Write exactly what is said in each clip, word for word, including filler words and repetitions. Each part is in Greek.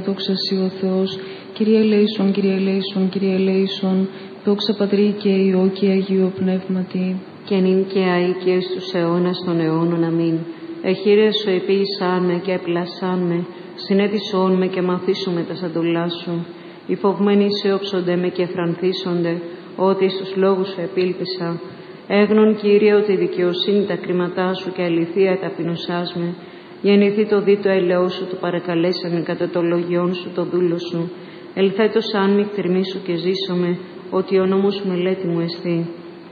Δόξα Συ ο Θεός, Κύριε ελέησον, Κύριε ελέησον, Κύριε ελέησον, δόξα Πατρί και Υιό και Αγίου Πνεύματι. Και νυν και αεί και εις τους αιώνας των αιώνων. Αμήν. Εχείρε σου επίησάν με και έπλασάν με, συνέτησόν με και μαθήσου τα σαντολά σου. Οι φοβμένοι σε όψονται με και φρανθίσονται, ότι στους λόγους σου επήλπισα. Έγνον, Κύριε, ότι δικαιοσύνη τα κρίματά σου και αληθεία ταπεινωσάς με. Γεννηθεί το δι το έλεος σου, το παρακαλέσαμε κατά το λόγιόν σου το δούλο σου. Ελθέτως αν μη κτηρμήσου και ζήσομαι, ότι ο νόμος σου μελέτη μου εστί.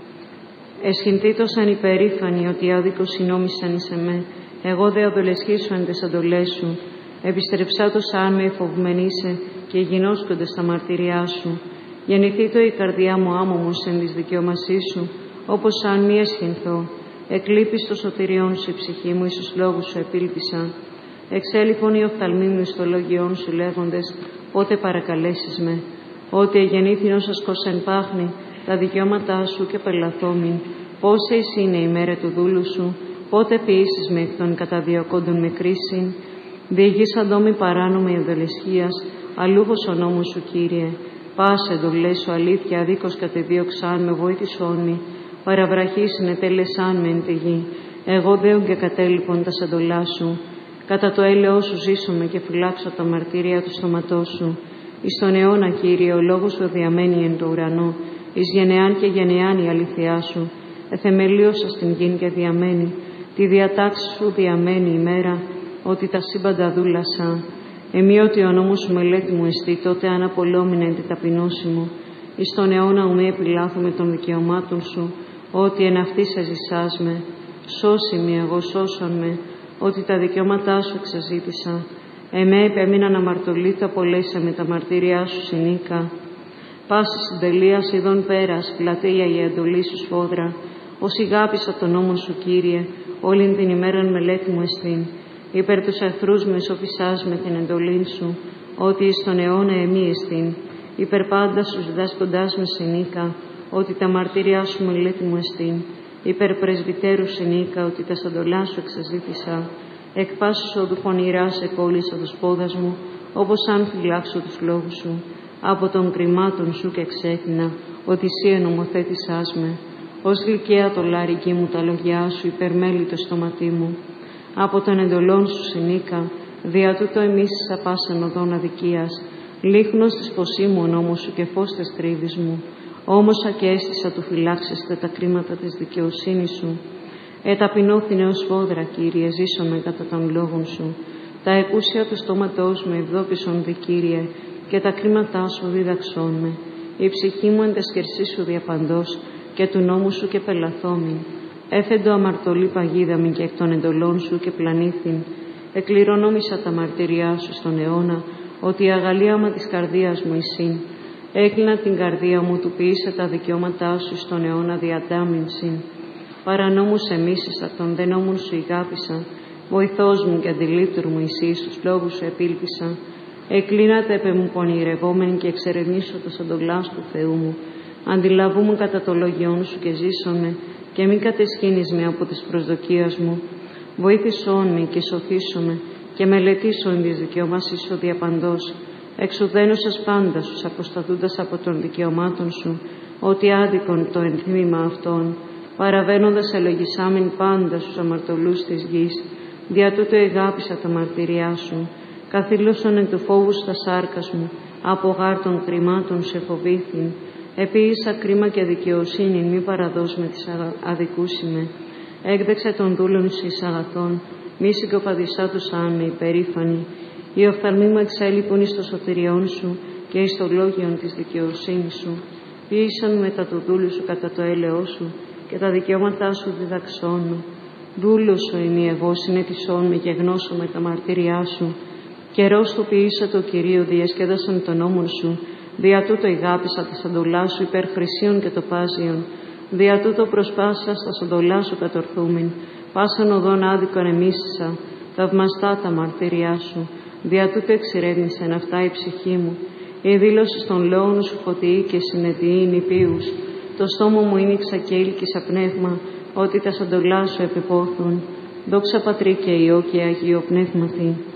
Εσχυνθήτως αν υπερήφανοι, ότι άδικος συνόμισαν εις εμέ, εγώ δε οδολεσχήσω εν τες αντολές σου. Επιστρεψάτως αν με εφοβμενήσε και γινώσκονται στα μαρτυριά σου. Γεννηθήτω η καρδιά μου άμωμος εν της δικαιομασής σου, όπως αν μη εσχυνθώ. Εκλείπεις το σωτηριόν σου η ψυχή μου, εις τους λόγους σου επήλπισα. Εξέλιπον οι οφθαλμοί μου εις το λόγιόν σου λέγοντες, πότε παρακαλέσεις με. Ότι εγεννήθην ασκός εν πάχνη, τα δικαιώματά σου και πελαθόμην. Πόσε εις είναι η μέρα του δούλου σου, πότε ποιήσεις με εκ των καταδιωκόντων με κρίσιν. Διηγήσαντό μη παράνομη ευδολεσχίας, αλούχος ο νόμος σου, Κύριε. Πάσε εντολές σου αλήθεια, αδίκως κατεδίωξάν με, βοήθησόν μη. Παραβραχής συνετέλεσάν με εν τη γη. Εγώ δέον και κατέλειπον τα σαντολά σου. Κατά το έλεος σου ζήσομαι και φυλάξω τα μαρτύρια του στόματός σου. Εις τον αιώνα, Κύριε, ο λόγος σου διαμένει εν το ουρανό. Εις γενεάν και γενεάν η αληθειά σου. Εθεμελίωσα στην γην και διαμένει. Τη διατάξη σου διαμένει η μέρα, ότι τα σύμπαντα δούλασα. Εμεί ότι ο νόμος σου μελέτη μου εστί, τότε αν απολόμην εν τη ταπεινώση μου. Εις τον αιώνα ουμή επιλάθομαι των δικαιωμάτων σου, ότι εν αυτής εζησάς με. Σώσι με, εγώ σώσον με, ότι τα δικαιώματά σου εξαζήτησα. Εμέ επέμειναν αμαρτωλήτω, απολέσαμε τα μαρτύριά σου συνήκα. Πάση συντελείας ειδών πέρας, πλατεία η εντολή σου σφόδρα. Ως ηγάπησα τον νόμο σου, Κύριε, όλην την ημέραν μελέτη μου εστίν. Υπέρ τους εχθρούς με σοφισάς με την εντολήν σου, ότι εις τον αιώνα εμεί εστίν. Υπέρ πάντα σου διδάσκοντάς με συνήκα, ότι τα μαρτύριά σου μελέτη μου εστίν. Υπέρ πρεσβυτέρου συνήκα, ότι τα σαντολά σου εξαζήτησα. Εκ πάσης οδού πονηράς εκόλλησα τους πόδας μου, όπως αν φυλάξω τους λόγους σου. Από των κρυμάτων σου και εξέθινα, ότι εσύ ενομοθέτησάς με. Ως γλυκαία το λαρική μου τα λογιά σου, υπερμέλει το στόματί μου. Από των εντολών σου συνήκα, δια τούτο εμείς απάσαν οδόν αδικίας. Λίχνος της ποσή μου ο νόμος σου και φως τες τρίβης μου. Όμωσα και αίσθησα του φυλάξεστε τα κρίματα της δικαιοσύνης σου. Εταπεινώθηνε ως φόδρα, Κύριε, ζήσομαι κατά των λόγων σου. Τα εκούσια του στόματός με ευδόκησον δι, Κύριε, και τα κρίματά σου δίδαξόν με. Η ψυχή μου εν τες χερσί σου διαπαντός, και του νόμου σου και πελαθόμην. Έφεντο αμαρτωλή παγίδα μην και εκ των εντολών σου και πλανήθην. Εκληρονόμησα τα μαρτυριά σου στον αιώνα, ότι η αγαλίαμα της καρδίας μου εισήν. Έκλεινα την καρδία μου, του ποιήσε τα δικαιώματά σου στον αιώνα διατάμινσιν. Παρανόμους εμίσησα, των δε νόμων σου ηγάπησα. Βοηθός μου και αντιλήπτουρ μου εσύ, στους λόγους σου επήλπισα. Εκλίνατε επ' μου πονηρευόμενοι και εξερευνήσω το σαντολάς του Θεού μου. Αντιλαβούμουν κατά το λόγιόν σου και ζήσομαι, και μην κατεσχύνεις με από τις προσδοκίες μου. Βοήθησόν με και σωθήσομαι, και μελετήσω εν της δικαιωμάσης σου διαπαντός. Εξουδένωσας πάντα σου, αποστατούντας από των δικαιωμάτων σου, ότι άδικον το ενθύμημα αυτών. Παραβαίνοντας ελογισάμεν πάντα στους αμαρτωλούς της γης, δια τούτο εγάπησα τα μαρτυριά σου. Καθήλωσον εν του φόβου στα σάρκας μου, από γάρ των κρυμάτων σε φοβήθην. Επίησα κρίμα και δικαιοσύνη, μη παραδώσ' με τις αδικούσιμε. Έκδεξε των δούλων σου εις αγαθών, μη συγκοπαδισά τους αν με υπερήφανοι. Οι οφθαλμοί μου εξέλιπουν εις το σωτηριόν σου και εις το λόγιον της δικαιοσύνης σου. Ποιήσαν μετά του δούλου σου κατά το έλεος σου και τα δικαιώματά σου διδαξών με. Δούλος σου είμαι εγώ, συνέτησόν με και γνώσω με τα μαρτύριά σου. Καιρός του ποιήσα το Κυρίο, διασκέδασαν τον νόμον σου. Δια τούτο ηγάπησα τα σαντολά σου υπέρ χρυσίων και το πάζιον. Δια τούτο προσπάσα στα σαντολά σου κατορθούμην. Πάσαν οδόν άδικον εμίσησα, θαυμαστά τα μαρτύριά σου. Δια τούτο εξηρεύνησεν αυτά η ψυχή μου. Η δήλωση των λόγων σου φωτιή και συνετιή νηπίους. Το στόμα μου ήνιξα και ήλκησα πνεύμα, ότι τα σαντολά σου επιπόθουν. Δόξα Πατρί και Υιό και Αγίο Πνεύματι.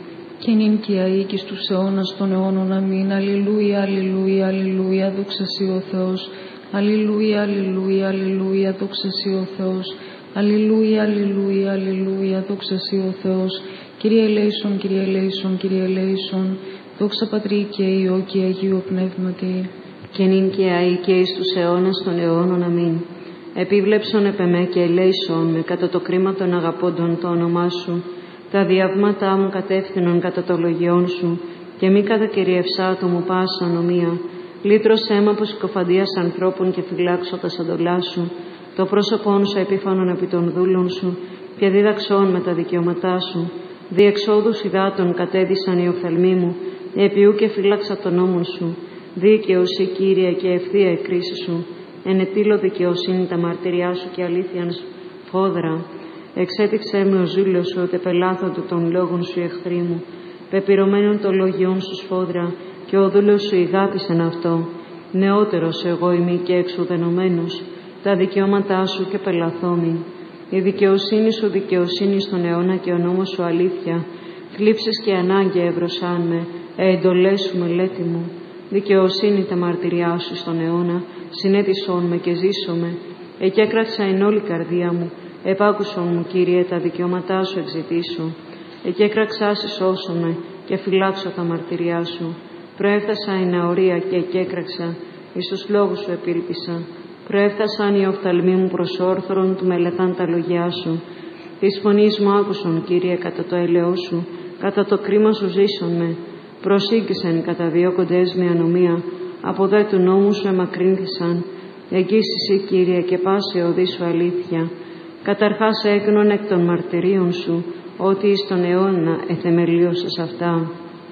και νυν και αεί και στους αιώνας των αιώνων. Αμήν. Αλληλούια, αλληλούια, αλληλούια, δόξα σοι ο Θεός. Αλληλούια, αλληλούια, αλληλούια, δόξα σοι ο Θεός. Αλληλούια, αλληλούια, αλληλούια, δόξα σοι ο Θεός. Κύριε ελέησον, Κύριε ελέησον, Κύριε ελέησον. Δόξα Πατρί και Υιό και Αγίου Πνεύματι. Και νυν και αεί και εις τους αιώνας των αιώνων. Αμήν. Επίβλεψον επ' εμέ και ελέησον με κατά το κρίμα των αγαπώντων το όνομά σου. Τα διαβήματά μου κατεύθυνον κατά το λογιόν σου και μη κατακυριευσά το μου πάσα ονομία. Λύτρωσέ με από συκοφαντίας ανθρώπων και φυλάξω τα σαντολά σου. Το πρόσωπόν σου επίφανον επί των δούλων σου και δίδαξόν με τα δικαιώματά σου. Διεξόδους υδάτων κατέδυσαν οι οφθαλμοί μου, επιού και φύλαξα τον νόμον σου. Δίκαιος η Κύριε και ευθεία η κρίση σου. Ενετήλω δικαιοσύνη τα μαρτυριά σου και αλήθειαν φόδρα. Εξέτηξέ με ο ζήλος σου, ότι πελάθοντο των λόγων σου οι εχθροί μου. Πεπυρωμένων των λογιών σου σφόδρα, και ο δούλος σου ηγάπησεν αυτό. Νεότερος εγώ είμαι και εξουδενωμένος, τα δικαιώματά σου και πελαθόμη. Η δικαιοσύνη σου δικαιοσύνη στον αιώνα και ο νόμος σου αλήθεια. Θλίψεις και ανάγκη εύρωσάν με, εντολές σου μελέτη μου. Δικαιοσύνη τα μαρτυριά σου στον αιώνα, συνέτησόν με και ζήσομαι. Εκέκραξα εν όλη καρδία μου, επάκουσον μου Κύριε τα δικαιώματά σου εξητήσω. Εκέκραξα σώσομαι και φυλάξω τα μαρτυριά σου. Προέφτασα εν αορία και εκέκραξα, εις τους λόγους σου επήλπισα. Προέφτασαν οι οφθαλμοί μου προς όρθρον του μελετάν τα λογιά σου. Της φωνής μου άκουσον, Κύριε, κατά το έλεό σου, κατά το κρίμα σου ζήσον με. Προσήγησαν κατά διώκοντες με ανομία, από δε του νόμου σου εμακρύνθησαν. Εγγύσισι, Κύριε, και πάση οδή σου αλήθεια. Καταρχάς έκνον εκ των μαρτυρίων σου, ότι εις τον αιώνα εθεμελίωσες αυτά.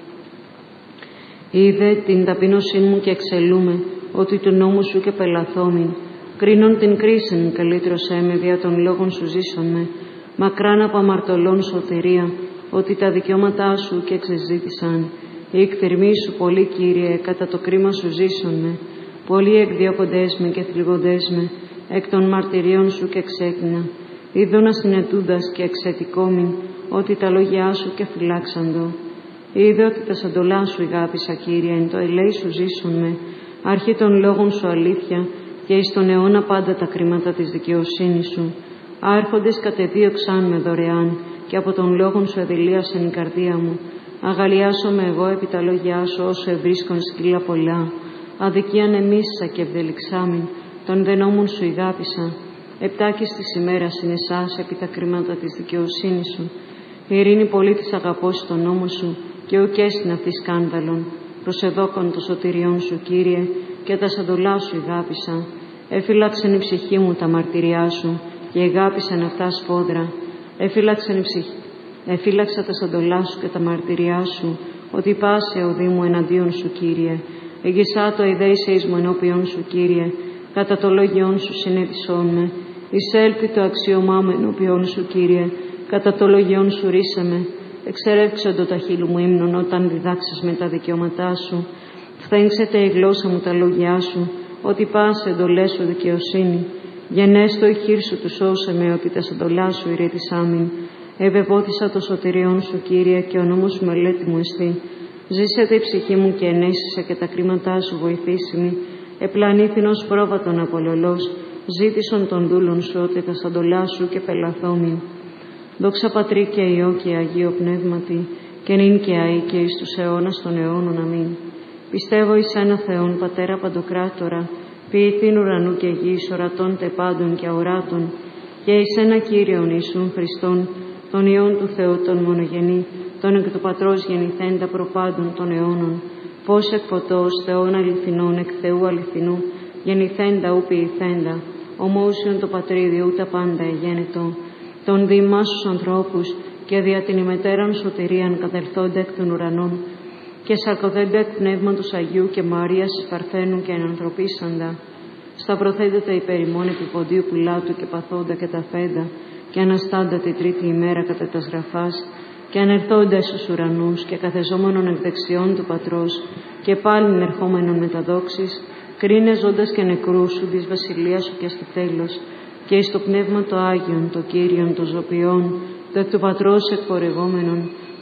Είδε την ταπείνωσή μου και εξελούμε, ότι του νόμου σου και πελαθόμην. Κρίνον την κρίσιν, καλύτρωσέ με, δια των λόγων σου ζήσον με. Μακράν από αμαρτωλών σωτηρία, ότι τα δικαιώματά σου και εξεζήτησαν. Οι εκθερμοί σου πολύ, Κύριε, κατά το κρίμα σου ζήσον με. Πολλοί εκδιώκοντές με και θλιβοντές με, εκ των μαρτυρίων σου και εξέκνα. Είδων ασυνετούντας και εξαιτικόμην, ότι τα λόγια σου και φυλάξαντο. Είδε ότι τα σαντολά σου ηγάπησα, Κύριε, εν το ελέη σου ζήσον με. Αρχή των λόγων σου αλήθεια, και εις τον αιώνα πάντα τα κρίματα της δικαιοσύνης σου. Άρχοντες κατεδίωξαν με δωρεάν, και από των λόγων σου εδηλίασαν η καρδία μου. Αγαλιάσομαι εγώ επί τα λόγια σου, όσο ευρίσκον σκύλα πολλά. Αδικίαν εμίσησα και ευδελιξάμην, των δε νόμων σου ηγάπησα. Επτάκης της ημέρας είναι εσάς επί τα κρίματα της δικαιοσύνης σου. Η ειρήνη πολύ της αγαπώσει τον νόμο σου, και ουκέστην αυτή σκάνδαλον. Προσεδόκον το σωτηριών σου, Κύριε, και τα σαντολά σου ηγάπησα. Εφύλαξεν η ψυχή μου τα μαρτυριά σου, και ηγάπησαν αυτά σφόδρα. Εφύλαξεν η ψυχή. Εφύλαξα τα σαντολά σου και τα μαρτυριά σου, ότι πάσε οδή μου εναντίον σου, Κύριε. Εγγισά το ειδέησεης μου ενώπιον σου, Κύριε, κατά το λόγιόν σου συνέτησόν με. Εισέλθει το αξίωμά μου ενώπιον σου, Κύριε, κατά το λόγιόν σου ρίσε με. Εξερεύξοντο τα χείλη μου ύμνων όταν διδάξεις με τα δικαιώματά σου. Φθέγξεται η γλώσσα μου τα λόγια σου, ότι πας εντολές σου δικαιοσύνη. Γενέστο η χείρ σου του σώσε με, ότι τα σαντολά σου ηρέτησάμην. Ευεβόθησα το σωτηριόν σου, Κύριε, και ο νόμος σου μελέτη μου εστί. Ζήσετε η ψυχή μου και ενέσισε, και τα κρίματά σου βοηθήσιμη. Επλανήθηνος πρόβατον απολολός, ζήτησον των δούλων σου, ότι τα σαντολά σου και πελαθόμην. Δόξα Πατρί και Υιό και Αγίο Πνεύματι, και νυν και αεί και εις τους αιώνας των αιώνων. Αμήν. Πιστεύω εις ένα Θεόν, Πατέρα Παντοκράτορα, ποιητήν ουρανού και γης, ορατών τε πάντων και αοράτων, και εις ένα Κύριον Ιησούν Χριστόν, τον Υιόν του Θεού τον μονογενή, τον εκ του Πατρός γεννηθέντα προπάντων των αιώνων, πώς εκ φωτός Θεών αληθινών, εκ Θεού αληθινού, γεννηθέντα ου ποιηθέντα, ομόσιον το Πατρίδιου τα πάντα εγένετο, τον δήμας στους ανθρώπους, και δια την ημετέραν σωτηρίαν κατελθόντα εκ των ουρανών, και σαρκωθέντα εκ πνεύματος Αγίου και Μαρίας εις Παρθένου και ενανθρωπίσαντα, σταυρωθέντα υπέρ ημών επί ποντίου Πιλάτου και παθόντα και τα φέντα, και αναστάντα τη τρίτη ημέρα κατά τα σγραφάς, και ανερθόντα στους ουρανούς, και καθεζόμενον εκ δεξιών του Πατρός, και πάλιν ερχόμενον με τα δόξης, κρίνε ζώντας και νεκρούς σου της βασιλείας σου και στο τέλος, και εις το Πνεύμα το Άγιον, το Κύριον, το Ζωπιόν, το εκ του Πατρός εκπορευόμενον,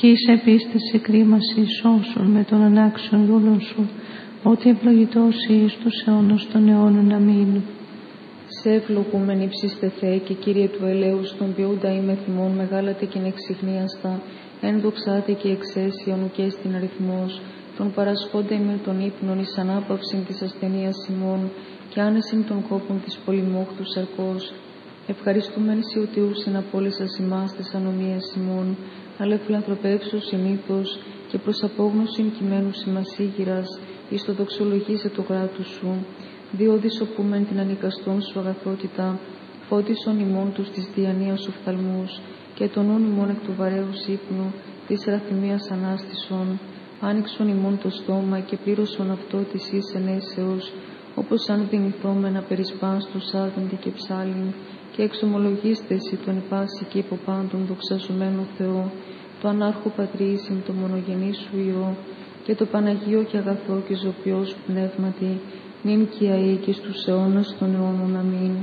και εις επίσταση κρίμαση σώσον με τον ανάξιον δούλον σου, ότι ευλογητός εις τους αιώνας των αιώνων. Αμήν. Σε ευλογούμεν ύψιστε Θεέ και Κύριε του ελέους, τον ποιούντα είμαι θυμών, μεγάλατε και νεξιχνίαστα, ένδοξάτε και εξαίσιον ουκέ στην αριθμός, τον παρασχόντα είμαι των ύπνων εις ανάπαυσιν της ασθενείας ημών, και άνεσιν των κόπων της πολυμόχτου σαρκός. Ευχαριστούμεν σιωτιούς συναπόλυσας ημάς τις ανομίες ημών, αλλά φιλανθρωπεύσου συνήθως και προς απόγνωσιν κειμένου σημασίγυρας, εις το δοξολογήσε το κράτος σου. Διόδης οπούμεν την ανικαστών σου αγαθότητα, φώτισον ημών τους της διανοίας οφθαλμούς, και τον όν ημών εκ του βαρέους ύπνου, της ραθυμίας ανάστησον. Άνοιξον ημών το στόμα και πλήρωσον αυτό της εις ενέσεως, όπως αν δυνηθόμεν απερισπάστος άδεντη και ψάλιν, και εξομολογήστε εσύ τον υπάση και υποπάντων δοξαζομένο Θεό, το ανάρχο πατρίσιν το μονογενή σου Υιό, και το Παναγίο και αγαθό και ζωπιός πνεύματι, νυν και αεί και στους αιώνας των αιώνων. Αμήν.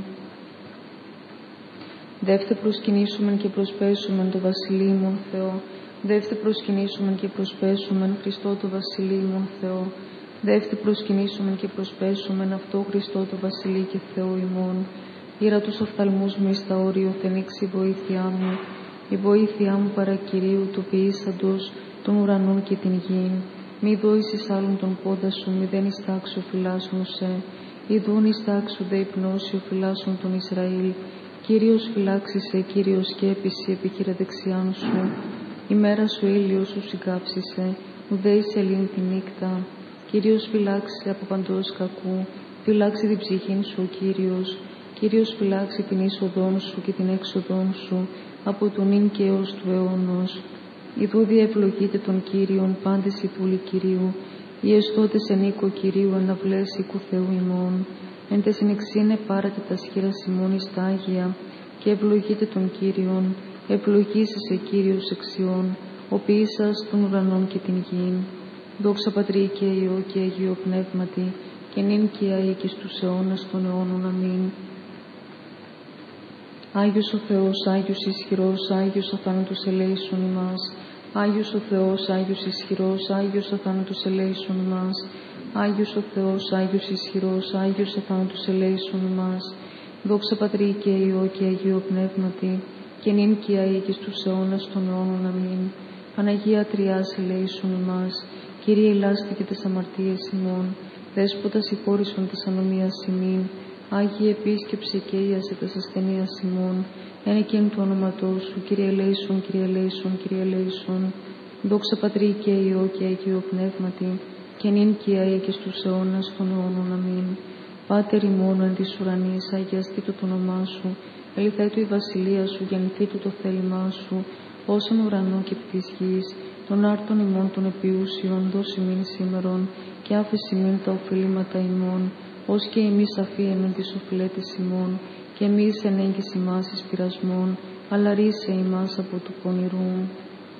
Δεύτε προσκυνήσομεν και προσπέσομεν το βασιλείμον Θεό, δεύτε προσκυνήσομεν και προσπέσομεν Χριστό το βασιλείμον Θεό, δεύτε προσκυνήσομεν και προσπέσομεν αυτό Χριστό το βασιλεί και Θεό ημών. Ήρα τους οφθαλμούς μου εις τα όριοθεν ήξη η βοήθειά μου, η βοήθειά μου παρά Κυρίου του ποιήσαντος των ουρανών και την γην. Μη δώσεις εις άλλον τον πόντα σου, μη δεν εις τάξου φυλάσσον σε, ειδούν εις τάξου δε υπνώσιο φυλάσσον τον Ισραήλ. Κύριος φυλάξισε, Κύριος σκέπισε επίκυρα δεξιάν σου. Η μέρα σου ήλιος σου συγκάψισε, ουδέ εις ελήν τη νύκτα. Κύριος φυλάξισε από παντός κακού, φυλάξει την ψυχήν σου ο Κύριος. Κύριος φυλάξει την είσοδόν σου και την έξοδόν σου, από τον νυν και έως του αιώνος. Ιδού διευλογείτε τον Κύριον πάντες οι πουλοι Κυρίου, οι εστώτες εν οίκο Κυρίου αναβλές οίκου Θεού ημών. Εν τες συνεξήνε πάρατε τα σχήρα ημών εις τα Άγια, και ευλογείτε τον Κύριον, ευλογήσεσαι Κύριος εξιών, ο ποιήσας των ουρανών και την γην. Δόξα Πατρί και Υιό και Αγίο Πνεύματι, και νυν και αεί και στους αιώνας των αιώνων. Αμήν. Άγιος ο Θεός, Άγιος ισχυρός, Άγιος αθάνατος ελέησον ημάς. Άγιος ο Θεός, Άγιος ισχυρός, Άγιος αθάνατος ελέησον ημάς. Άγιος ο Θεός, Άγιος ισχυρός, Άγιος αθάνατος ελέησον ημάς. Δόξα Πατρί και Υιό και Αγίο Πνεύματι, και νυν και αεί και στους αιώνας των αιώνων. Αμήν. Παναγία Τριάς ελέησον ημάς. Κύριε ελάστη και τες αμαρτίες ημών, Δέσποτα συγχώρησον της ανομίας ημίν. Άγιε επίσκεψε και ίασε τας ασθενείας ημών, εν εκείν του όνοματός σου, Κύριε ελέησον, Κύριε ελέησον, Κύριε ελέησον. Δόξα Πατρί και Υιό και Αγίο Πνεύματι, και νυν και αεί και στους αιώνας των αιώνων. Αμήν. Πάτερ ημών εν της ουρανής, αγιαστήτω το όνομά σου, ελθέτω η βασιλεία σου, γεννηθήτω το θέλημά σου, ως εν ουρανό και επί της γης, των άρτων ημών των επιούσιων, δώσει μην σήμερον, και άφεση μην τα οφειλήματα ημών, ως και εμείς αφίεμεν τις οφειλέτες ημών, και εμείς ενέγγις ημάς εις πειρασμών, αλλά ρίσε ημάς από του πονηρού.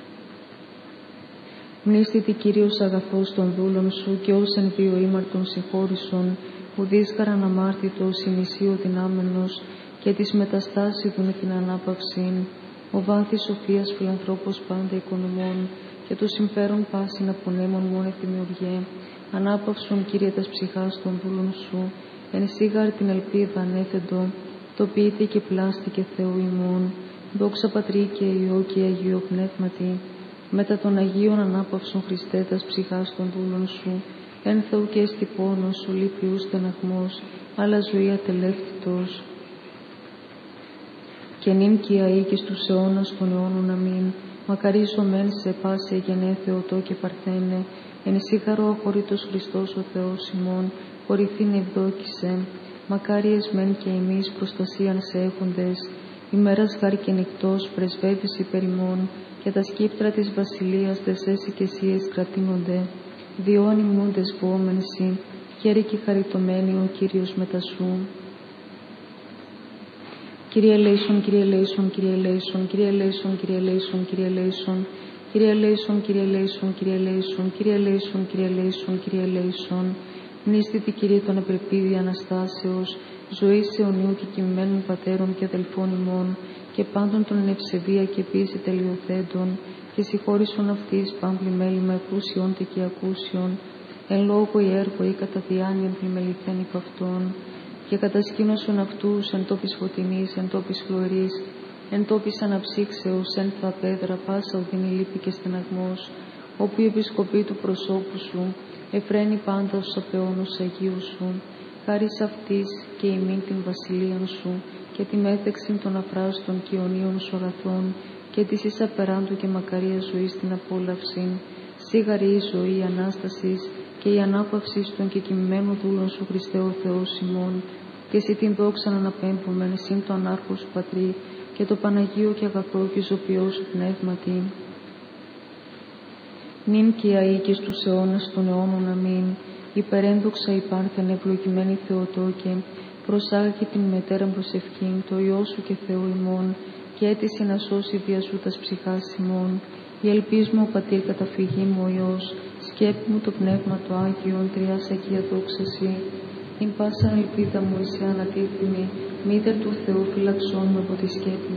Μνήστητη Κύριος αγαθός των δούλων σου, και ως εν δύο ήμαρτων συγχώρησον, ουδείς καραναμάρτητος ημισίω δυνάμενος, και της μεταστάσιδουν την ανάπαυσιν. Ο βάθης σοφίας φιλανθρώπος πάντα οικονομών, και το συμφέρον πάσιν απονέμων μόνε δημιουργέ. Ανάπαυσον, Κύριε, τας ψυχάς των δούλων σου, εν σίγαρ την ελπίδα ανέθεντο, το ποιήτη και πλάστη και Θεού ημών. Δόξα Πατρί και Υιό και Αγίο Πνεύματι, μετά των Αγίων ανάπαυσον Χριστέ τας ψυχάς των δούλων σου, εν Θεού και εστι πόνος, ο λύπιους στεναχμός, αλλά ζωή ατελεύτητος. Και νυν και αεί και στους αιώνας των αιώνων. Αμήν. Μακαρίζομεν σε πάση γενέ Θεοτό και Παρθένε, εν σίγαρο αχωρήτως Χριστός ο Θεός ημών, κορυφήν ευδόκησε. Μακάριες μεν και εμείς προστασίαν σε έχοντες, ημέρας γάρ και νυχτός πρεσβεύεις υπέρ ημών, και τα σκύπτρα της βασιλείας τες έσυ και εσύες κρατήνονται. Διόν ημούν δεσπόμενοι σοι, χαίρη και χαριτωμένοι ο Κύριος μετά σου. Κύριε ελέησον, Κύριε ελέησον, Κύριε ελέησον, Κύριε ελέησον, Κύριε ελέησον, Κύριε ελέησον, Κύριε ελέησον, Κύριε ελέησον, Κύριε ελέησον, Κύριε ελέησον, Κύριε ελέησον, Κύριε ελέησον. Νίστητη Κύριε των επρεπίδη Αναστάσεως, ζωής αιωνίου και κοιμμένων πατέρων και αδελφών ημών, και πάντων των ευσεβία και πίεση τελειοθέντων, και συγχώρησον αυτής πάμπλη μέλημα εκούσιον τε και ακούσιον, εν λόγω ή έργο ή κατά διάνοιαν πλημεληθέν υπ' αυτών, και κατασκήνωσον αυτούς εν τόπης φωτεινής, εν τόπης χλωρής, εν τόπης αναψύξεως, εν θα πέδρα, πάσα οδυνή λύπη και στεναγμός, όπου η επισκοπή του προσώπου σου εφραίνει πάντα ως απεώνους Αγίου σου, χάρις αυτής και ημίν την βασιλείαν σου και τη μέθεξην των αφράστων και ιωνίων σου αγαθών και της εις απεράντου και μακαρία ζωής την απόλαυση, σίγαρη η ζωή η Ανάστασης και η ανάπαυση των και κοιμμένου δούλων σου Χριστέ ο Θεός ημών, και εσύ την δόξαν αναπέμπομεν συν το ανάρχο σου Πατρί και το Παναγίο και αγαθό και ζωπιό σου πνεύματι, νυν και αΐκης τους αιώνας των αιώνων αμήν. Υπερένδοξα υπάρχεν ευλογημένη Θεοτόκε, προσάγει την μετέραν προσευχήν, το Υιό σου και Θεό ημών, και έτησε να σώσει δια σου τας ψυχάς ημών. Η ελπίς μου, ο Πατήρ, καταφυγή μου ο Υιός, σκέπη μου το Πνεύμα το Άγιον, τριάς Αγία δόξαση. Την πάσα ελπίδα μου εσύ ανατίθυμη, μήτερ του Θεού φυλαξών με από τη σκέπη